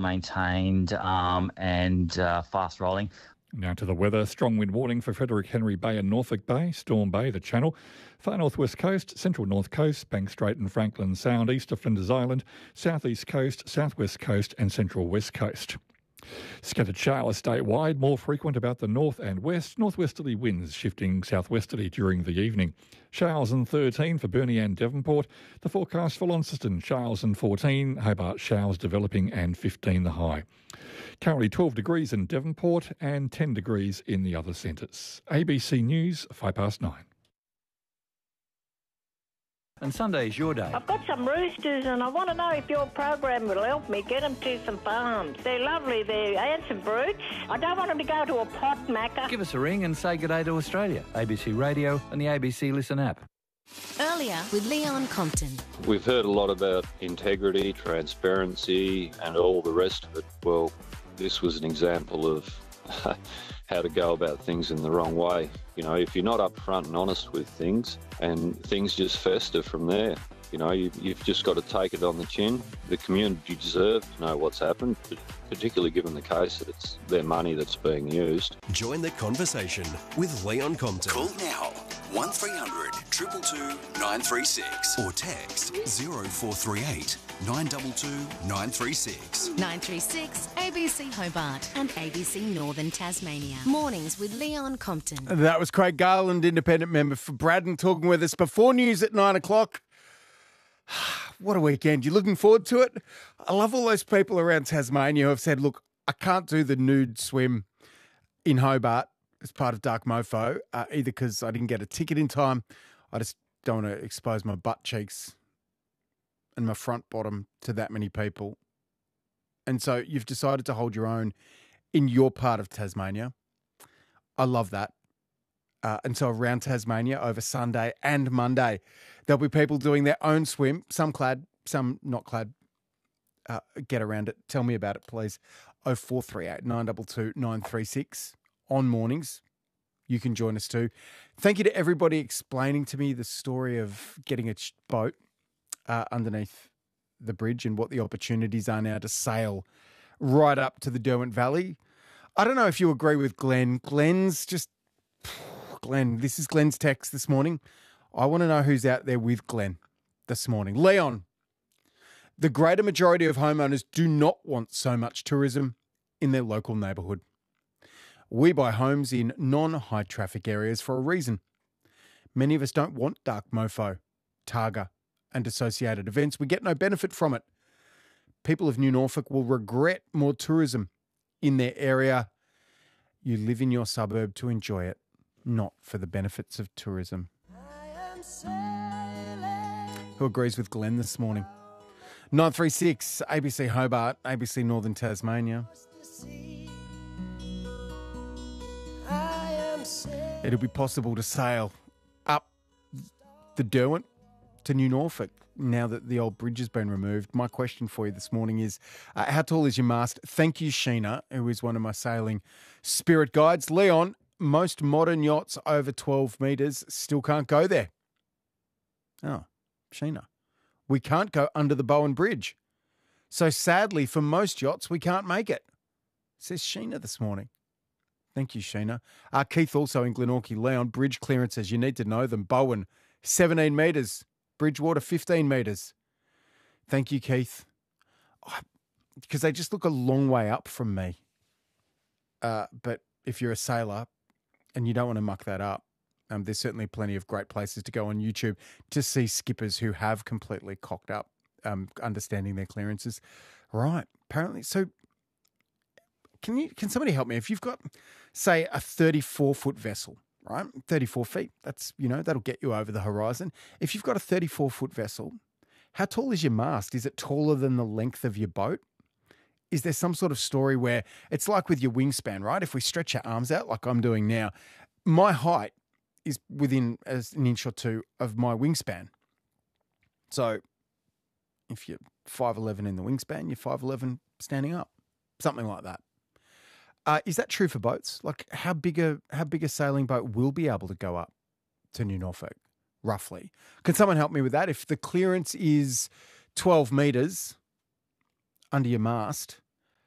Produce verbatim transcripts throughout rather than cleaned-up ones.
maintained um, and uh, fast rolling. Now to the weather. Strong wind warning for Frederick Henry Bay and Norfolk Bay, Storm Bay, the Channel, far northwest coast, central north coast, Bank Strait and Franklin Sound, east of Flinders Island, southeast coast, southwest coast and central west coast. Scattered showers statewide, more frequent about the north and west, northwesterly winds shifting southwesterly during the evening. Showers and thirteen for Burnie and Devonport. The forecast for Launceston, showers and fourteen, Hobart showers developing and fifteen the high. Currently twelve degrees in Devonport and ten degrees in the other centres. A B C News, five past nine. And Sunday's your day. I've got some roosters and I want to know if your program will help me get them to some farms. They're lovely, they're handsome brutes. I don't want them to go to a pot macker. Give us a ring and say good day to Australia. A B C Radio and the A B C Listen app. Earlier with Leon Compton. We've heard a lot about integrity, transparency and all the rest of it. Well, this was an example of how to go about things in the wrong way. You know, if you're not upfront and honest with things and things just fester from there, you know, you, you've just got to take it on the chin. The community deserve to know what's happened, particularly given the case that it's their money that's being used. Join the conversation with Leon Compton. Call now one three hundred two two two nine three six or text zero four three eight nine two two nine three six. nine three six A B C Hobart and A B C Northern Tasmania. Mornings with Leon Compton. That was Craig Garland, independent member for Braddon, talking with us before news at nine o'clock. What a weekend. You looking forward to it? I love all those people around Tasmania who have said, look, I can't do the nude swim in Hobart as part of Dark Mofo, uh, either because I didn't get a ticket in time. I just don't want to expose my butt cheeks and my front bottom to that many people. And so you've decided to hold your own in your part of Tasmania. I love that. Uh, and so around Tasmania over Sunday and Monday, there'll be people doing their own swim, some clad, some not clad. Uh, get around it. Tell me about it, please. oh four three eight nine two two nine three six on mornings. You can join us too. Thank you to everybody explaining to me the story of getting a boat uh, underneath the bridge and what the opportunities are now to sail right up to the Derwent Valley. I don't know if you agree with Glenn. Glenn's just... Glenn, this is Glenn's text this morning. I want to know who's out there with Glenn this morning. Leon, the greater majority of homeowners do not want so much tourism in their local neighbourhood. We buy homes in non-high traffic areas for a reason. Many of us don't want Dark Mofo, Targa and associated events. We get no benefit from it. People of New Norfolk will regret more tourism in their area. You live in your suburb to enjoy it, not for the benefits of tourism. Who agrees with Glenn this morning? nine three six A B C Hobart, A B C Northern Tasmania. It'll be possible to sail up the Derwent to New Norfolk now that the old bridge has been removed. My question for you this morning is, uh, how tall is your mast? Thank you, Sheena, who is one of my sailing spirit guides. Leon, most modern yachts over twelve metres still can't go there. Oh, Sheena. We can't go under the Bowen Bridge. So sadly, for most yachts, we can't make it, says Sheena this morning. Thank you, Sheena. Uh, Keith also in Glenorchy. Leon, bridge clearances, you need to know them. Bowen, seventeen metres. Bridgewater, fifteen metres. Thank you, Keith. Because oh, they just look a long way up from me. Uh, but if you're a sailor and you don't want to muck that up, um, there's certainly plenty of great places to go on YouTube to see skippers who have completely cocked up, um, understanding their clearances. Right. Apparently. So can you, can somebody help me? If you've got, say, a thirty-four foot vessel, right? thirty-four feet, that's, you know, that'll get you over the horizon. If you've got a thirty-four foot vessel, how tall is your mast? Is it taller than the length of your boat? Is there some sort of story where it's like with your wingspan, right? If we stretch our arms out like I'm doing now, my height is within as an inch or two of my wingspan. So if you're five eleven in the wingspan, you're five eleven standing up, something like that. Uh, is that true for boats? Like how big a how big a sailing boat will be able to go up to New Norfolk, roughly? Can someone help me with that? If the clearance is twelve metres under your mast,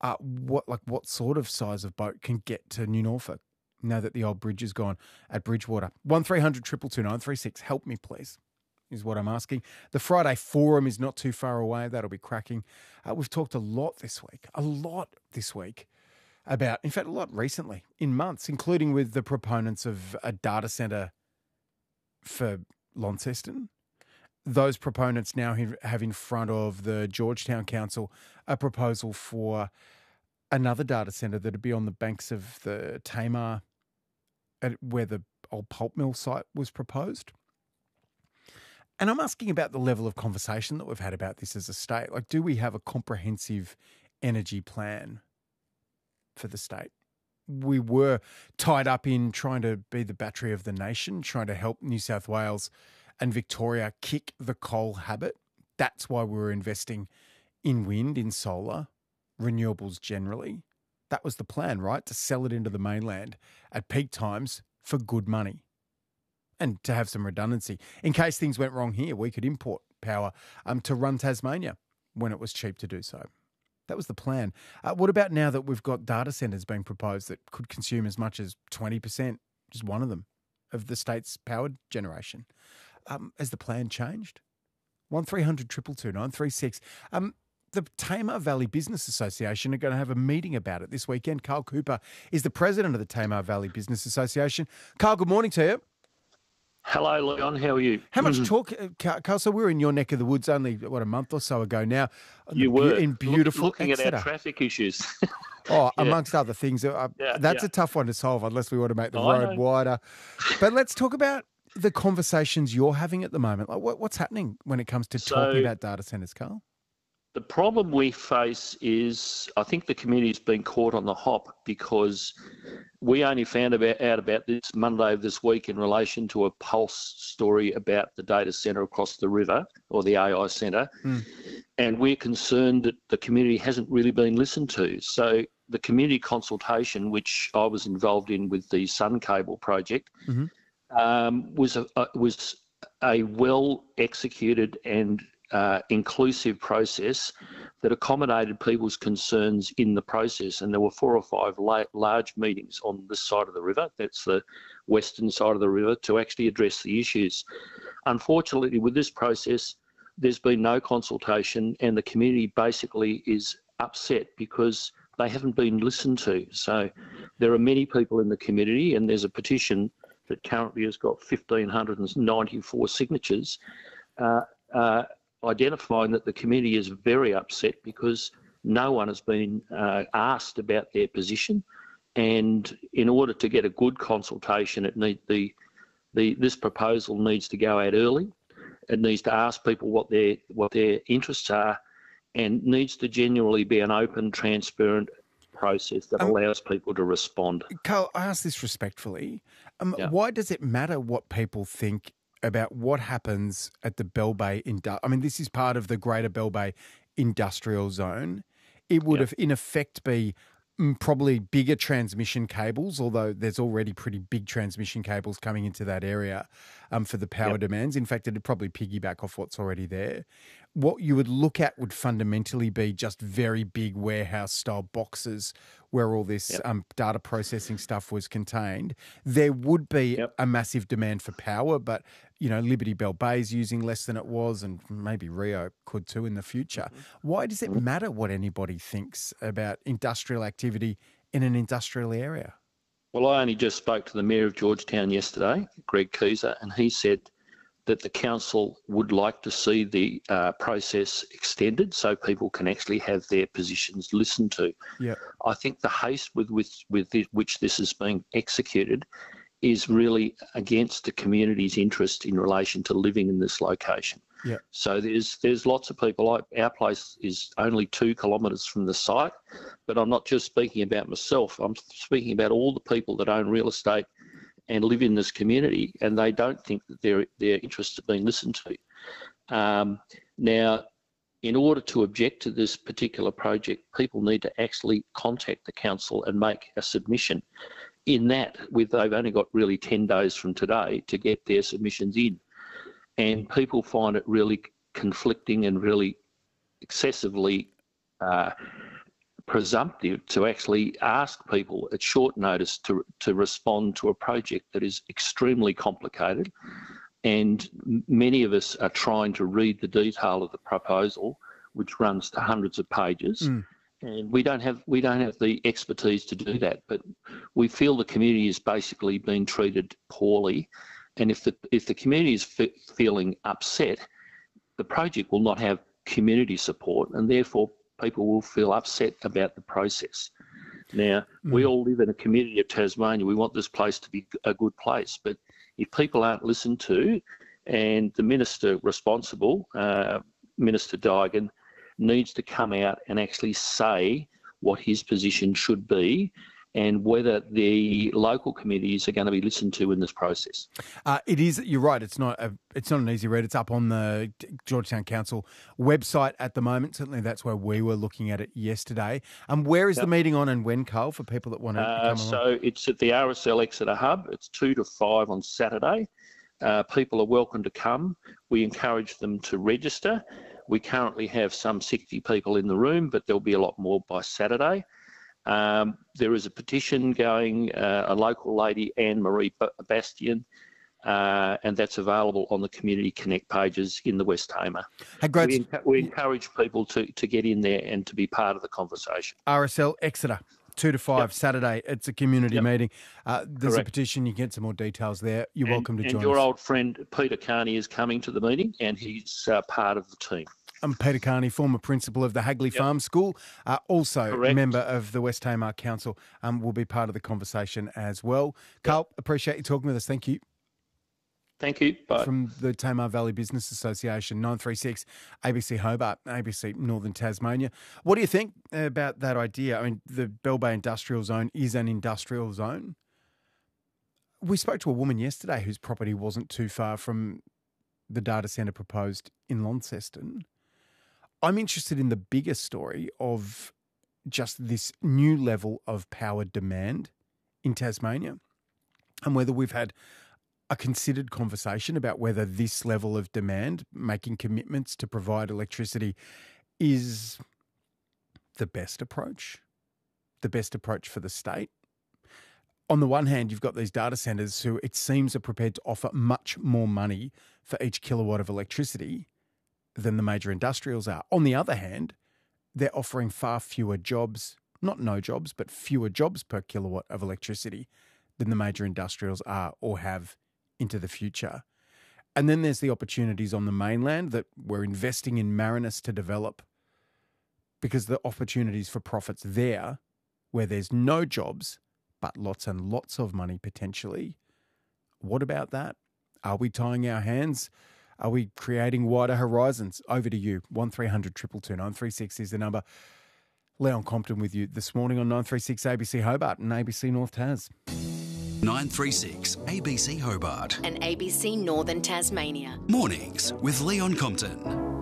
uh, what like what sort of size of boat can get to New Norfolk now that the old bridge is gone at Bridgewater? one three hundred two two two nine three six. Help me, please, is what I'm asking. The Friday Forum is not too far away. That'll be cracking. Uh, we've talked a lot this week, a lot this week about, in fact, a lot recently, in months, including with the proponents of a data centre for Launceston. Those proponents now have in front of the Georgetown Council a proposal for another data centre that would be on the banks of the Tamar, where the old pulp mill site was proposed. And I'm asking about the level of conversation that we've had about this as a state. Like, do we have a comprehensive energy plan for the state? We were tied up in trying to be the battery of the nation, trying to help New South Wales and Victoria kick the coal habit. That's why we were investing in wind, in solar, renewables generally. That was the plan, right? To sell it into the mainland at peak times for good money and to have some redundancy. In case things went wrong here, we could import power um, to run Tasmania when it was cheap to do so. That was the plan. Uh, what about now that we've got data centres being proposed that could consume as much as twenty percent, just one of them, of the state's power generation? Um, has the plan changed? one three hundred two two two nine three six. Um, the Tamar Valley Business Association are going to have a meeting about it this weekend. Carl Cooper is the president of the Tamar Valley Business Association. Carl, good morning to you. Hello, Leon. How are you? How much talk, Carl? So we were in your neck of the woods only, what, a month or so ago now. You were. In beautiful Looking Exeter. at our traffic issues. Oh, yeah. amongst other things. Uh, Yeah, that's yeah. a tough one to solve unless we want to make the Oh, I road know. wider. But let's talk about the conversations you're having at the moment. Like, what, what's happening when it comes to So- talking about data centres, Carl? The problem we face is I think the community's been caught on the hop because we only found about, out about this Monday of this week in relation to a Pulse story about the data centre across the river, or the A I centre, Mm. and we're concerned that the community hasn't really been listened to. So the community consultation, which I was involved in with the Sun Cable project, Mhm. um, was a, a was a well executed and uh, inclusive process that accommodated people's concerns in the process. And there were four or five la- large meetings on this side of the river, that's the western side of the river, to actually address the issues. Unfortunately, with this process, there's been no consultation, and the community basically is upset because they haven't been listened to. So there are many people in the community, and there's a petition that currently has got one thousand five hundred ninety-four signatures, uh, uh, identifying that the community is very upset because no one has been uh, asked about their position. And in order to get a good consultation, it need the the this proposal needs to go out early. It needs to ask people what their what their interests are, and needs to genuinely be an open, transparent process that Um, allows people to respond. Carl, I ask this respectfully. Um, Yeah. Why does it matter what people think about what happens at the Bell Bay Indu- I mean, this is part of the greater Bell Bay industrial zone. It would Yep. have, in effect, be mm, probably bigger transmission cables, although there's already pretty big transmission cables coming into that area um, for the power Yep. demands. In fact, it'd probably piggyback off what's already there. What you would look at would fundamentally be just very big warehouse-style boxes where all this Yep. um, data processing stuff was contained. There would be Yep. a massive demand for power, but, you know, Liberty Bell Bay is using less than it was, and maybe Rio could too in the future. Mm-hmm. Why does it matter what anybody thinks about industrial activity in an industrial area? Well, I only just spoke to the Mayor of Georgetown yesterday, Greg Keeser, and he said that the council would like to see the uh, process extended so people can actually have their positions listened to. Yeah. I think the haste with, with, with this, which this is being executed is really against the community's interest in relation to living in this location. Yeah. So there's there's lots of people. Like our place is only two kilometres from the site, but I'm not just speaking about myself. I'm speaking about all the people that own real estate and live in this community, and they don't think that their their interests are being listened to. Um, now, in order to object to this particular project, people need to actually contact the council and make a submission. In that, with they've only got really ten days from today to get their submissions in. And people find it really conflicting and really excessively uh, presumptive to actually ask people at short notice to to respond to a project that is extremely complicated, and many of us are trying to read the detail of the proposal, which runs to hundreds of pages, mm. and we don't have we don't have the expertise to do that. But we feel the community is basically being treated poorly, and if the if the community is f- feeling upset, the project will not have community support, and therefore people will feel upset about the process. Now, mm. we all live in a community of Tasmania. We want this place to be a good place. But if people aren't listened to, and the minister responsible, uh, Minister Daigan, needs to come out and actually say what his position should be, and whether the local communities are going to be listened to in this process. Uh, it is. You're right. It's not. A, it's not an easy read. It's up on the Georgetown Council website at the moment. Certainly, that's where we were looking at it yesterday. And um, where is yep. the meeting on, and when, Carl, for people that want to uh, come So along? it's at the R S L Exeter Hub. It's two to five on Saturday. Uh, people are welcome to come. We encourage them to register. We currently have some sixty people in the room, but there'll be a lot more by Saturday. Um, there is a petition going, uh, a local lady, Anne-Marie Bastian, uh, and that's available on the Community Connect pages in the West Tamar. Hey, Grats, we, enc- we encourage people to, to get in there and to be part of the conversation. R S L Exeter, two to five, yep. Saturday. It's a community yep. meeting. Uh, there's Correct. a petition. You can get some more details there. You're and, welcome to and join us. And your old friend Peter Carney is coming to the meeting, and he's uh, part of the team. I'm Peter Carney, former principal of the Hagley yep. Farm School, uh, also Correct. a member of the West Tamar Council, um, will be part of the conversation as well. Yep. Carl, appreciate you talking with us. Thank you. Thank you. Bye. From the Tamar Valley Business Association, nine three six A B C Hobart, A B C Northern Tasmania. What do you think about that idea? I mean, the Bell Bay Industrial Zone is an industrial zone. We spoke to a woman yesterday whose property wasn't too far from the data centre proposed in Launceston. I'm interested in the bigger story of just this new level of power demand in Tasmania, and whether we've had a considered conversation about whether this level of demand, making commitments to provide electricity, is the best approach, the best approach for the state. On the one hand, you've got these data centres who it seems are prepared to offer much more money for each kilowatt of electricity than the major industrials are. On the other hand, they're offering far fewer jobs, not no jobs, but fewer jobs per kilowatt of electricity than the major industrials are or have into the future. And then there's the opportunities on the mainland that we're investing in Marinus to develop, because the opportunities for profits there, where there's no jobs, but lots and lots of money potentially. What about that? Are we tying our hands? Are we creating wider horizons? Over to you. one three hundred two two two nine three six is the number. Leon Compton with you this morning on nine three six A B C Hobart and A B C North Tas. nine three six A B C Hobart. And A B C Northern Tasmania. Mornings with Leon Compton.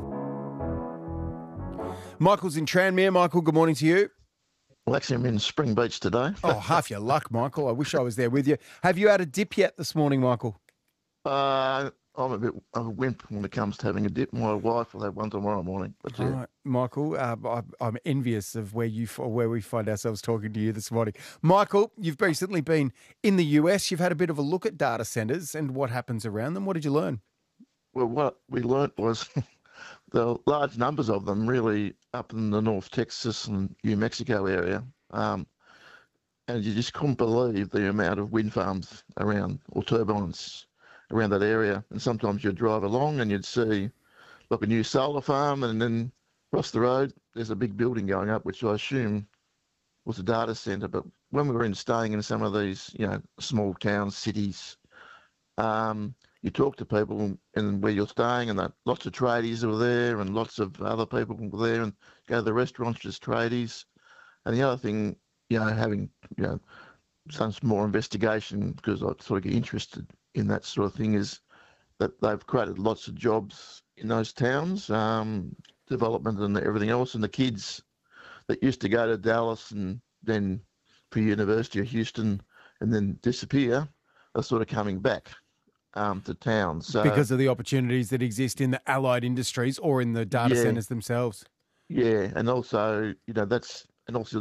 Michael's in Tranmere. Michael, good morning to you. Well, actually, I'm in Spring Beach today. Oh, half your luck, Michael. I wish I was there with you. Have you had a dip yet this morning, Michael? Uh, I'm a bit of a wimp when it comes to having a dip. My wife will have one tomorrow morning. But yeah. All right, Michael, uh, I, I'm envious of where you where we find ourselves talking to you this morning. Michael, you've recently been in the U S. You've had a bit of a look at data centres and what happens around them. What did you learn? Well, what we learnt was the large numbers of them really up in the North Texas and New Mexico area. Um, and you just couldn't believe the amount of wind farms around, or turbines around that area. And sometimes you'd drive along and you'd see like a new solar farm, and then across the road there's a big building going up, which I assume was a data centre. But when we were in staying in some of these, you know, small towns, cities, um, you talk to people and where you're staying, and that lots of tradies were there, and lots of other people were there, and go to the restaurants, just tradies. And the other thing, you know, having, you know, done some more investigation, because I sort of get interested in that sort of thing, is that they've created lots of jobs in those towns, um, development and everything else. And the kids that used to go to Dallas and then for University of Houston and then disappear are sort of coming back um, to town. So, because of the opportunities that exist in the allied industries or in the data yeah, centres themselves. Yeah, and also, you know, that's and also